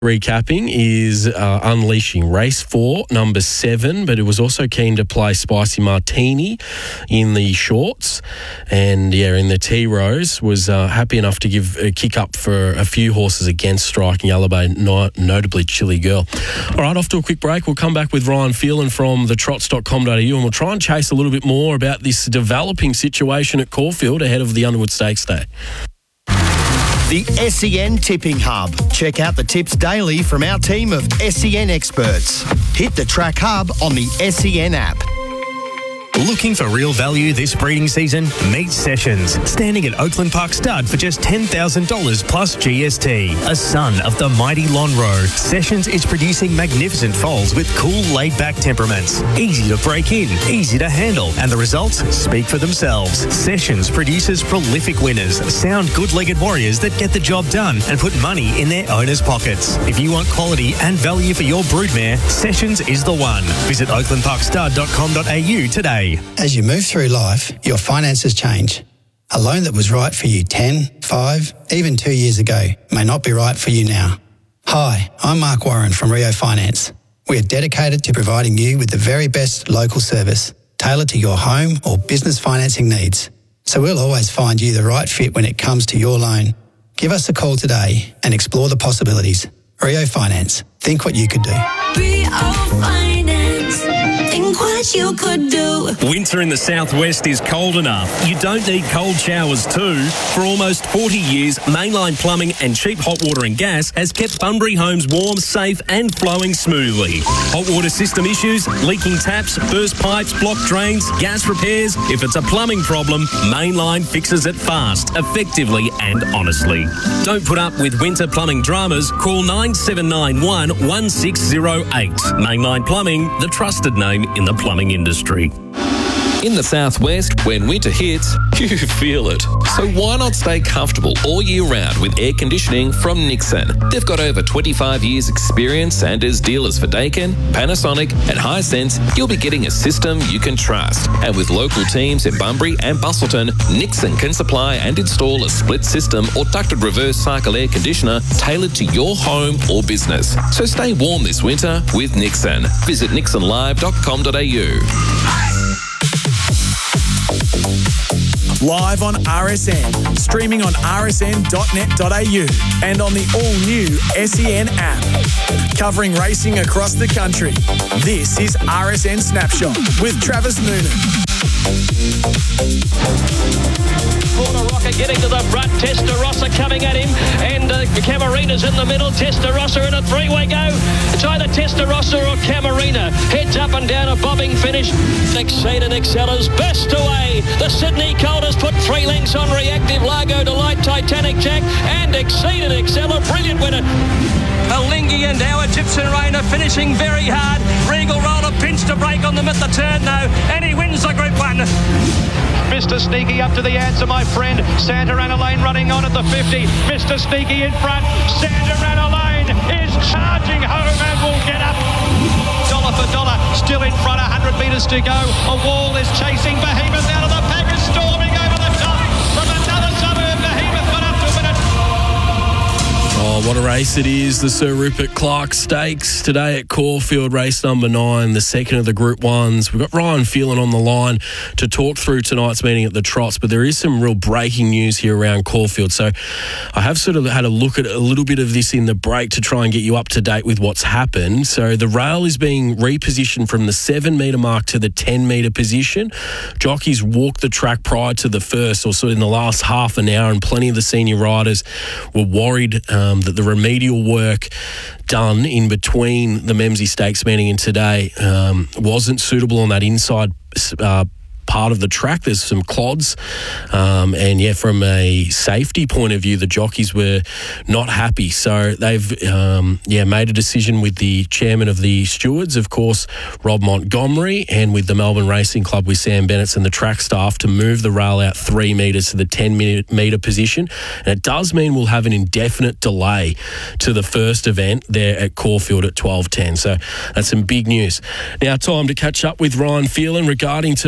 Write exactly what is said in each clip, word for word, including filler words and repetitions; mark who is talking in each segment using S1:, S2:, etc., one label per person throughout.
S1: Recapping is uh, Unleashing Race four, number seven, but it was also keen to play Spicy Martini in the shorts. And, yeah, in the T-Rose, was uh, happy enough to give a kick up for a few horses against Striking Yellow Bay, not, notably Chilly Girl. All right, off to a quick break. We'll come back with Ryan Phelan from the trots dot com dot a u and we'll try and chase a little bit more about this developing situation at Caulfield ahead of the Underwood Stakes Day.
S2: The S E N Tipping Hub. Check out the tips daily from our team of S E N experts. Hit the Track Hub on the S E N app.
S3: Looking for real value this breeding season? Meet Sessions, standing at Oakland Park Stud for just ten thousand dollars plus G S T. A son of the mighty Lonhro, Sessions is producing magnificent foals with cool, laid-back temperaments. Easy to break in, easy to handle, and the results speak for themselves. Sessions produces prolific winners, sound, good-legged warriors that get the job done and put money in their owners' pockets. If you want quality and value for your broodmare, Sessions is the one. Visit oakland park stud dot com dot a u today.
S4: As you move through life, your finances change. A loan that was right for you ten, five, even two years ago may not be right for you now. Hi, I'm Mark Warren from Rio Finance. We are dedicated to providing you with the very best local service, tailored to your home or business financing needs. So we'll always find you the right fit when it comes to your loan. Give us a call today and explore the possibilities. Rio Finance. Think what you could do.
S5: Rio Finance. Think what you could do.
S6: Winter in the southwest is cold enough. You don't need cold showers too. For almost forty years, Mainline Plumbing and Cheap Hot Water and Gas has kept Bunbury homes warm, safe and flowing smoothly. Hot water system issues, leaking taps, burst pipes, blocked drains, gas repairs. If it's a plumbing problem, Mainline fixes it fast, effectively and honestly. Don't put up with winter plumbing dramas. Call nine seven nine one, one six zero eight. Mainline Plumbing, the trusted name in the plumbing industry.
S7: In the southwest, when winter hits, you feel it. So why not stay comfortable all year round with air conditioning from Nixon? They've got over twenty-five years experience, and as dealers for Daikin, Panasonic and Hisense, you'll be getting a system you can trust. And with local teams in Bunbury and Bustleton, Nixon can supply and install a split system or ducted reverse cycle air conditioner tailored to your home or business. So stay warm this winter with Nixon. Visit nixon live dot com dot a u.
S8: Live on R S N, streaming on r s n dot net dot a u and on the all-new S E N app. Covering racing across the country, this is R S N Snapshot with Travis Noonan.
S9: Corner Rocker getting to the front, Testarossa coming at him, and uh, Camarina's in the middle, Testarossa in a three-way go. It's either Testarossa or Camarina. Heads up and down, a bobbing finish. Exceed and Excellers burst away. The Sydney Colt has put three lengths on Reactive Largo to Light Titanic Jack, and Exceed and Exceller, brilliant winner. Alingi and our Egyptian Rainer finishing very hard. Regal Roller pinched a break on them at the turn though, and he wins the Group one. Mister Sneaky up to the answer, my friend. Santa Ana Lane running on at the fifty. Mister Sneaky in front. Santa Ana Lane is charging home and will get up. Dollar for dollar, still in front, one hundred metres to go. A wall is chasing Behemoth out of the pack, is storming over the top from another suburb. Behemoth got up to a minute.
S1: Oh, what a race it is. The Sir Rupert Clarke Stakes today at Caulfield, race number nine, the second of the Group Ones. We've got Ryan Phelan on the line to talk through tonight's meeting at the Trots, but there is some real breaking news here around Caulfield. So I have sort of had a look at a little bit of this in the break to try and get you up to date with what's happened. So the rail is being repositioned from the seven metre mark to the ten metre position. Jockeys walked the track prior to the first, or sort of in the last half an hour, and plenty of the senior riders were worried um, that the remedial work done in between the Memsie Stakes meeting and today um, wasn't suitable on that inside uh, part of the track. There's some clods, um, and yeah, from a safety point of view, the jockeys were not happy. So they've um, yeah made a decision with the chairman of the stewards, of course, Rob Montgomery, and with the Melbourne Racing Club with Sam Bennett and the track staff to move the rail out three metres to the ten metre position. And it does mean we'll have an indefinite delay to the first event there at Caulfield at twelve ten. So that's some big news. Now, time to catch up with Ryan Phelan regarding tonight's meeting.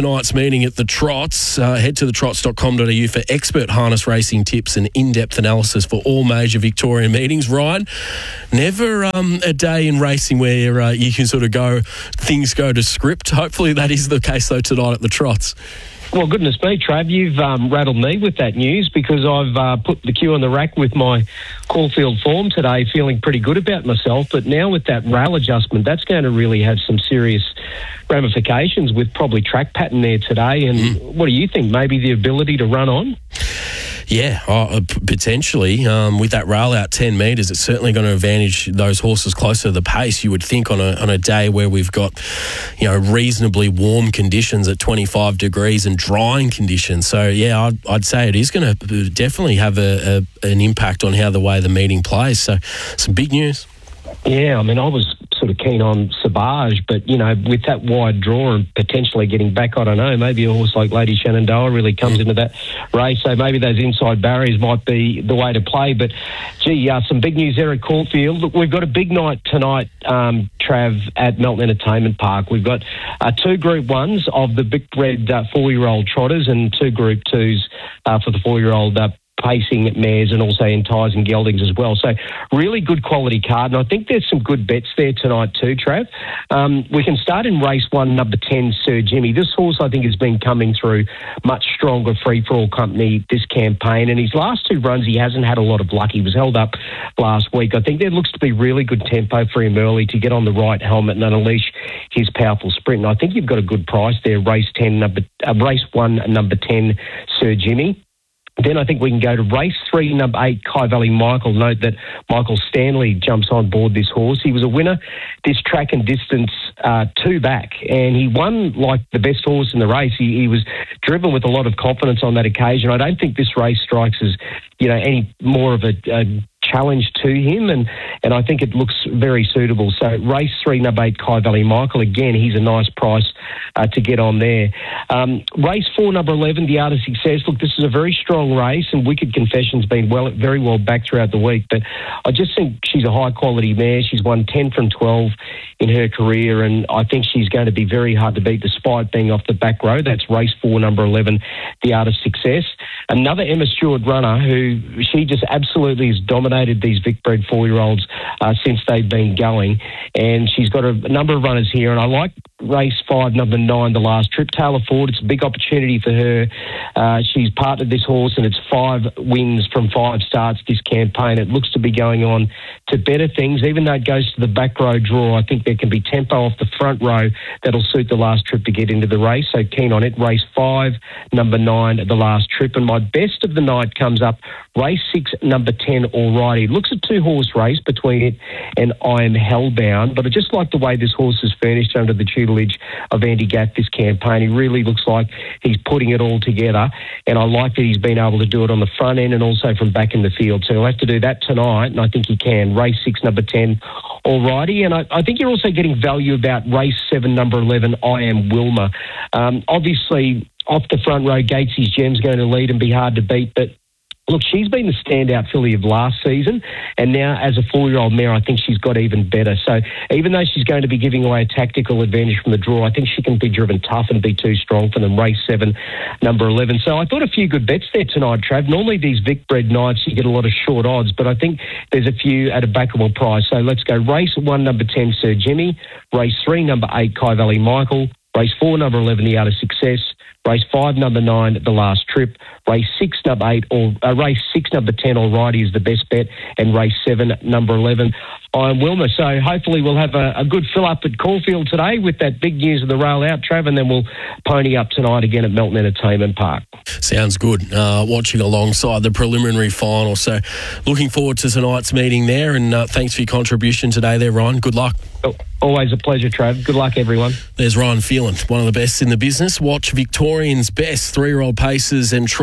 S1: meeting at the Trots. Uh, head to the trots dot com dot a u for expert harness racing tips and in-depth analysis for all major Victorian meetings. Ryan, never um, a day in racing where uh, you can sort of go, things go to script. Hopefully that is the case, though, tonight at the Trots.
S10: Well, goodness me, Trav, you've um, rattled me with that news because I've uh, put the cue on the rack with my Caulfield form today, feeling pretty good about myself. But now with that rail adjustment, that's going to really have some serious ramifications with probably track pattern there today. And mm. what do you think? Maybe the ability to run on?
S1: Yeah, uh, p- potentially. Um, with that rail out ten metres, it's certainly going to advantage those horses closer to the pace, you would think, on a on a day where we've got, you know, reasonably warm conditions at twenty-five degrees and drying conditions. So, yeah, I'd, I'd say it is going to definitely have a, a an impact on how the way the meeting plays. So, some big news.
S10: Yeah, I mean, I was sort of keen on Savage, but, you know, with that wide draw and potentially getting back, I don't know, maybe a horse like Lady Shenandoah really comes into that race, so maybe those inside barriers might be the way to play. But, gee, uh, some big news there at Caulfield. Look, we've got a big night tonight, um, Trav, at Melton Entertainment Park. We've got uh, two Group Ones of the Big Red uh, four-year-old trotters and two Group Twos uh, for the four-year-old uh, pacing mares and also in ties and geldings as well. So really good quality card. And I think there's some good bets there tonight too, Trav. Um, we can start in race one, number ten, Sir Jimmy. This horse, I think, has been coming through much stronger free-for-all company this campaign. And his last two runs, he hasn't had a lot of luck. He was held up last week. I think there looks to be really good tempo for him early to get on the right helmet and unleash his powerful sprint. And I think you've got a good price there. Race ten, number uh, race one, number ten, Sir Jimmy. Then I think we can go to race three, number eight, Kai Valley Michael. Note that Michael Stanley jumps on board this horse. He was a winner this track and distance uh, two back, and he won like the best horse in the race. He, he was driven with a lot of confidence on that occasion. I don't think this race strikes as, you know, any more of a, a challenge to him, and, and I think it looks very suitable. So race three, number eight, Kai Valley Michael. Again, he's a nice price uh, to get on there. Um, race four, number eleven, The Art of Success. Look, this is a very strong race, and Wicked Confession's been well, very well back throughout the week, but I just think she's a high-quality mare. She's won ten from twelve in her career, and I think she's going to be very hard to beat despite being off the back row. That's race four, number eleven, The Art of Success. Another Emma Stewart runner who she just absolutely has dominated these Vic-bred four-year-olds uh, since they've been going, and she's got a, a number of runners here, and I like race five, number nine, The Last Trip. Taylor Ford, it's a big opportunity for her. Uh, she's partnered this horse, and it's five wins from five starts this campaign. It looks to be going on to better things. Even though it goes to the back row draw, I think there can be tempo off the front row that'll suit The Last Trip to get into the race. So keen on it. Race five, number nine, The Last Trip. And my best of the night comes up race six, number ten, Alrighty. It looks a two-horse race between it and I Am Hellbound, but I just like the way this horse is furnished under the tutelage of Andy Gath this campaign. He really looks like he's putting it all together, and I like that he's been able to do it on the front end and also from back in the field. So he'll have to do that tonight, and I think he can. Race six, number ten, Alrighty. And I, I think you're also getting value about race seven, number eleven, I Am Wilma. Um, obviously, off the front row, Gatesy's Gem's going to lead and be hard to beat, but look, she's been the standout filly of last season, and now as a four-year-old mare, I think she's got even better. So even though she's going to be giving away a tactical advantage from the draw, I think she can be driven tough and be too strong for them. Race seven, number eleven. So I thought a few good bets there tonight, Trav. Normally these Vic-bred nights, you get a lot of short odds, but I think there's a few at a backable price. So let's go race one, number ten, Sir Jimmy. Race three, number eight, Kai Valley Michael. Race four, number eleven, The Art of Success. Race five, number nine, The Last Trip. Race six, number eight, or uh, race six, number ten, Alrighty is the best bet, and race seven, number eleven, I Am Wilma. So hopefully we'll have a, a good fill up at Caulfield today with that big news of the rail out, Trav, and then we'll pony up tonight again at Melton Entertainment Park.
S1: Sounds good. Uh, watching alongside the preliminary final. So looking forward to tonight's meeting there, and uh, thanks for your contribution today there, Ryan. Good luck.
S10: Oh, always a pleasure, Trav. Good luck, everyone.
S1: There's Ryan Phelan, one of the best in the business. Watch Victorians' best three-year-old paces and trotters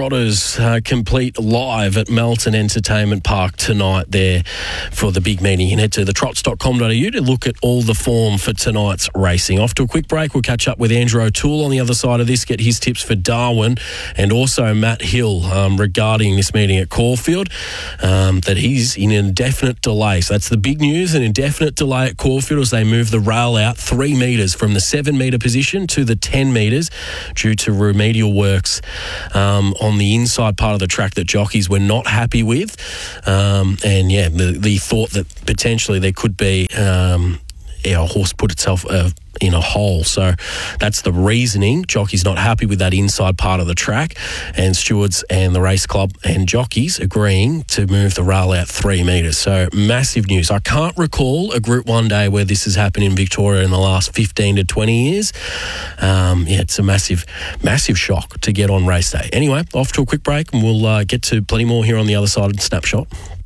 S1: Trotters uh, complete live at Melton Entertainment Park tonight there for the big meeting. You can head to the trots dot com dot a u to look at all the form for tonight's racing. Off to a quick break. We'll catch up with Andrew O'Toole on the other side of this, get his tips for Darwin, and also Matt Hill um, regarding this meeting at Caulfield, um, that he's in an indefinite delay. So that's the big news, an indefinite delay at Caulfield as they move the rail out three metres from the seven metre position to the ten metres due to remedial works um, on the inside part of the track that jockeys were not happy with. Um, and yeah, the, the thought that potentially there could be um, yeah, a horse put itself uh, in a hole. So that's the reasoning. Jockey's not happy with that inside part of the track, and stewards and the race club and jockeys agreeing to move the rail out three metres. So massive news. I can't recall a Group One day where this has happened in Victoria in the last fifteen to twenty years. Um, yeah, it's a massive, massive shock to get on race day. Anyway, off to a quick break, and we'll uh, get to plenty more here on the other side of Snapshot.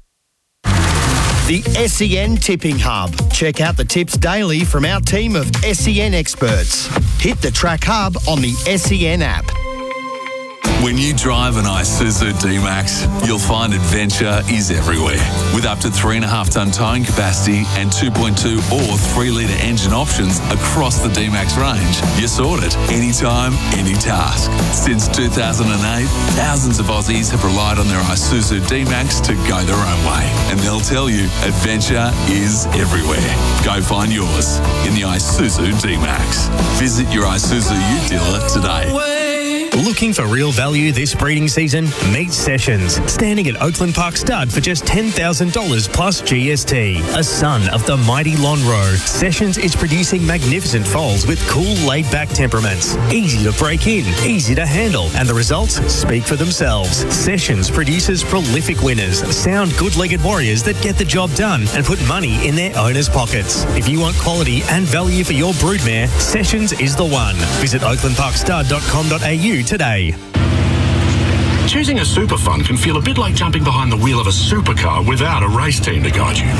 S2: The S E N Tipping Hub. Check out the tips daily from our team of S E N experts. Hit the Track Hub on the S E N app.
S11: When you drive an Isuzu D-Max, you'll find adventure is everywhere. With up to three and a half tonne towing capacity and two point two or three litre engine options across the D-Max range, you're sorted anytime, any task. Since two thousand eight, thousands of Aussies have relied on their Isuzu D-Max to go their own way. And they'll tell you, adventure is everywhere. Go find yours in the Isuzu D-Max. Visit your Isuzu U dealer today.
S3: Looking for real value this breeding season? Meet Sessions, standing at Oakland Park Stud for just ten thousand dollars plus G S T. A son of the mighty Lonhro, Sessions is producing magnificent foals with cool, laid-back temperaments. Easy to break in, easy to handle, and the results speak for themselves. Sessions produces prolific winners, sound, good-legged warriors that get the job done and put money in their owners' pockets. If you want quality and value for your broodmare, Sessions is the one. Visit oakland park stud dot com dot a u today.
S12: Choosing a super fund can feel a bit like jumping behind the wheel of a supercar without a race team to guide you.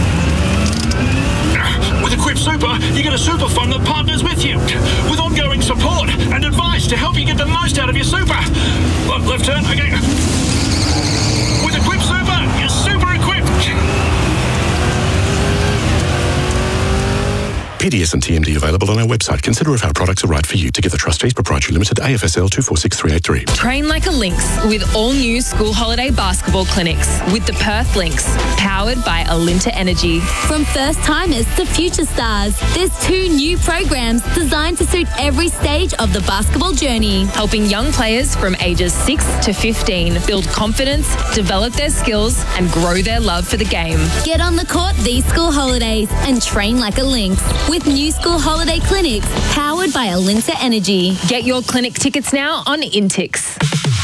S12: With Equip Super, you get a super fund that partners with you, with ongoing support and advice to help you get the most out of your super. Look, left turn, okay. With Equip Super, you're super equipped.
S13: P D S and T M D available on our website. Consider if our products are right for you. Together Trustees Proprietary Limited, A F S L two four six three eight three.
S14: Train like a Lynx with all new school holiday basketball clinics with the Perth Lynx, powered by Alinta Energy.
S15: From first timers to future stars, there's two new programs designed to suit every stage of the basketball journey,
S14: helping young players from ages six to fifteen build confidence, develop their skills, and grow their love for the game.
S15: Get on the court these school holidays and train like a Lynx with new school holiday clinics powered by Alinta Energy.
S14: Get your clinic tickets now on Intix.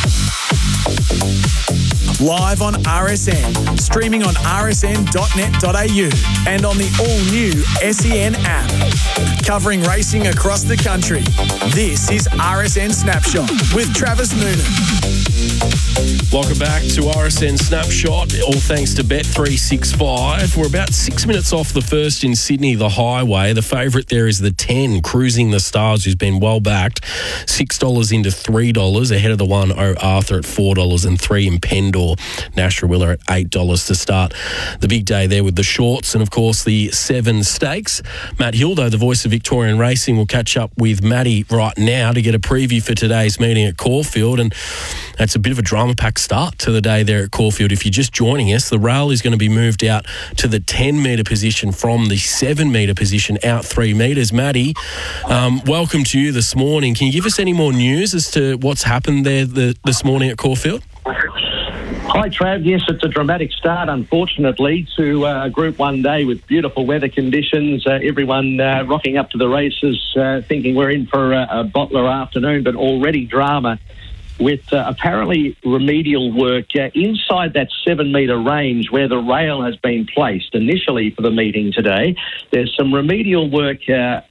S8: Live on R S N, streaming on r s n dot net dot a u and on the all-new S E N app. Covering racing across the country, this is R S N Snapshot with Travis Noonan.
S1: Welcome back to R S N Snapshot, all thanks to Bet three sixty-five. We're about six minutes off the first in Sydney, the Highway. The favourite there is the ten, Cruising the Stars, who's been well backed. six dollars into three dollars, ahead of the one O Arthur at four dollars and three in Pendor. Nash Rawiller at eight dollars to start the big day there with the shorts and, of course, the seven stakes. Matt Hildo, the voice of Victorian Racing, will catch up with Matty right now to get a preview for today's meeting at Caulfield. And that's a bit of a drama-packed start to the day there at Caulfield. If you're just joining us, the rail is going to be moved out to the ten metre position from the seven metre position out three metres. Matty, um, welcome to you this morning. Can you give us any more news as to what's happened there the, this morning at Caulfield?
S16: Hi, Trav. Yes, it's a dramatic start, unfortunately, to uh, Group One day with beautiful weather conditions. Uh, everyone uh, rocking up to the races, uh, thinking we're in for a, a bottler afternoon, but already drama with uh, apparently remedial work uh, inside that seven metre range where the rail has been placed initially for the meeting today. There's some remedial work uh,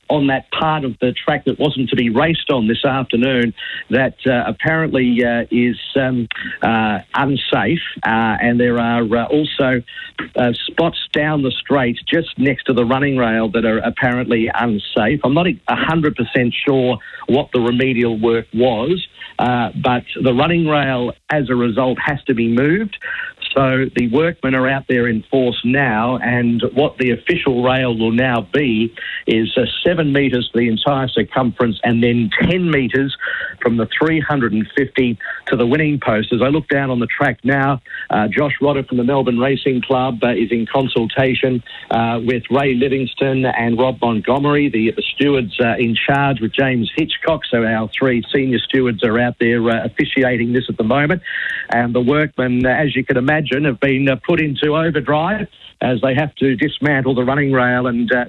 S16: on that part of the track that wasn't to be raced on this afternoon that uh, apparently uh, is um, uh, unsafe, uh, and there are uh, also uh, spots down the straight just next to the running rail that are apparently unsafe. I'm not one hundred percent sure what the remedial work was, uh, but the running rail, as a result, has to be moved. So the workmen are out there in force now, and what the official rail will now be is uh, seven metres for the entire circumference and then ten metres from the three hundred fifty to the winning post. As I look down on the track now, uh, Josh Rodder from the Melbourne Racing Club uh, is in consultation uh, with Ray Livingston and Rob Montgomery, the, the stewards uh, in charge with James Hitchcock. So our three senior stewards are out there uh, officiating this at the moment. And the workmen, uh, as you can imagine, have been uh, put into overdrive as they have to dismantle the running rail and uh,